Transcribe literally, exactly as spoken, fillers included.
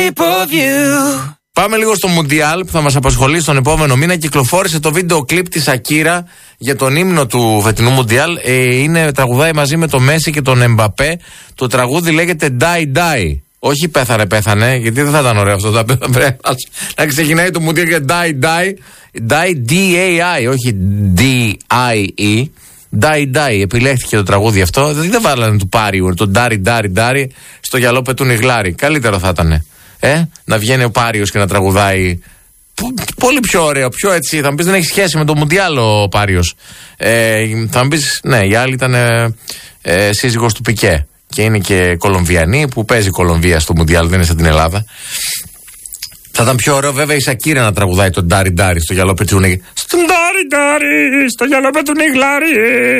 Πάμε λίγο στο Μουντιάλ που θα μας απασχολεί στον επόμενο μήνα. Κυκλοφόρησε το βίντεο κλιπ της Ακύρα για τον ύμνο του φετινού Μουντιάλ. Ε, είναι, τραγουδάει μαζί με τον Μέση και τον Εμπαπέ. Το τραγούδι λέγεται Die Die. Όχι πέθανε, πέθανε, γιατί δεν θα ήταν ωραίο αυτό. Να ξεκινάει το Μουντιάλ και Die Die. Die D-A-I, όχι D-I-E. Die Die. Επιλέχθηκε το τραγούδι αυτό. Δεν βάλανε του Πάριου, το Ντάρι Ντάρι Ντάρι στο γυαλό πετούν οι γλάρι. Καλύτερο θα ήταν. Ε, να βγαίνει ο Πάριος και να τραγουδάει. Πολύ πιο ωραίο, πιο έτσι. Θα μου πεις δεν έχει σχέση με το Μουντιάλ ο Πάριος. Ε, θα μου πεις ναι, η άλλη ήταν ε, ε, σύζυγος του Πικέ. Και είναι και Κολομβιανή που παίζει Κολομβία στο Μουντιάλ, δεν είναι σαν την Ελλάδα. Θα ήταν πιο ωραίο βέβαια η Σακύρα να τραγουδάει τον Ντάρι Ντάρι στο γυαλό πετούν. Στον Ντάρι Ντάρι, στο γυαλό πετούν οι γλάρι.